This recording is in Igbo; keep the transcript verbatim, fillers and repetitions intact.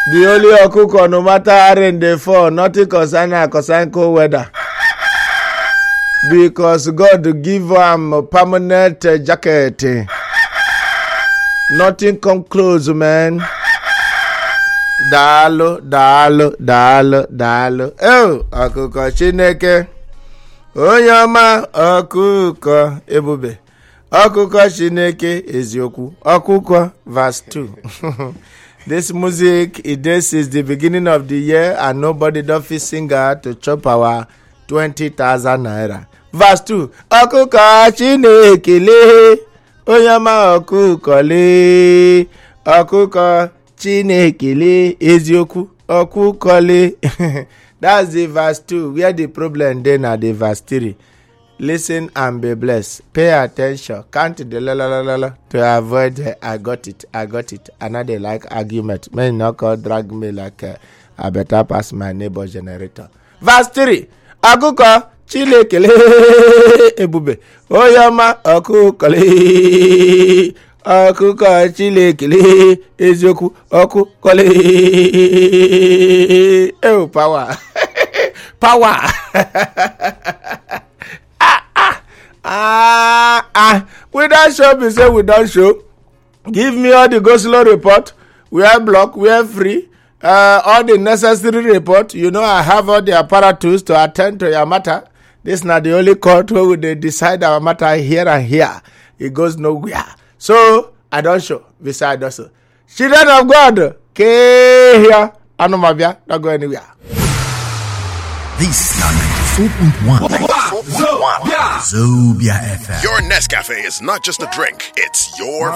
The only okuko, no matter how rain they fall, nothing concern her concern cold weather. Because God give am a permanent uh, jacket. Nothing come close, man. Dalo, dalo, dalo, dalo. Oh, okuko Chineke. Onyama okuko ebube. Okuko Chineke eziokwu. Okuko verse two. This music, this is the beginning of the year and nobody don't fit singer to chop our twenty thousand naira. Verse two. Okuko Chineke le. Onyama okuko le. Okuko Chineke le eziokwu. Okuko le. That's the verse two. Where the problem then at the verse three. Listen and be blessed. Pay attention. Count the la la la la la to avoid the, I got it, I got it. Another like argument. May not call drag me like uh, I better pass my neighbor generator. Verse three. Akuko Chineke le ebube. Oyama okuko le. Okuko Chineke le eziokwu. Okuko le. Oh, power. Power. Ah, ah, we don't show, we say we don't show. Give me all the go-slow report. We are blocked, we are free. Uh, all the necessary report. You know, I have all the apparatus to attend to your matter. This is not the only court where they decide our matter here and here. It goes nowhere. So, I don't show. Beside also. Children of God, okay, here. Anomabia, not go anywhere. This ninety-four point one. Zobia F M. Your Nescafe is not just a drink, it's your